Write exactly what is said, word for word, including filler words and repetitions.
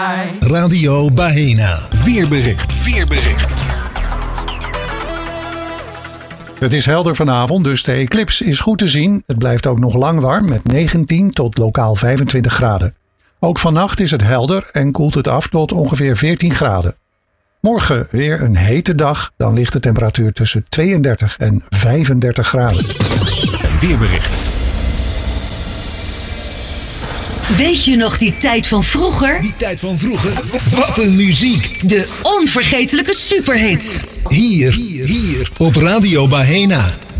Radio Baena. Weerbericht. Weerbericht. Het is helder vanavond, dus de eclips is goed te zien. Het blijft ook nog lang warm met negentien tot lokaal vijfentwintig graden. Ook vannacht is het helder en koelt het af tot ongeveer veertien graden. Morgen weer een hete dag, dan ligt de temperatuur tussen tweeëndertig en vijfendertig graden. Een weerbericht. Weet je nog die tijd van vroeger? Die tijd van vroeger? Wat een muziek! De onvergetelijke superhits. Hier, hier op Radio Baena.